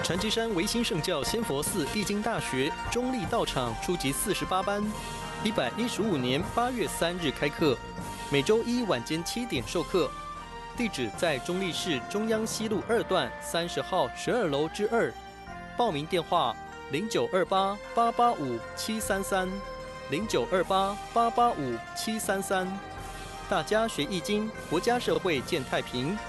禅机山维新圣教仙佛寺易经大学中立道场初级48班，115年8月3日开课，每周一晚间7点授课。地址在中立市中央西路2段30号12楼之2。报名电话：0928-885-733，0928-885-733。大家学易经，国家社会健太平。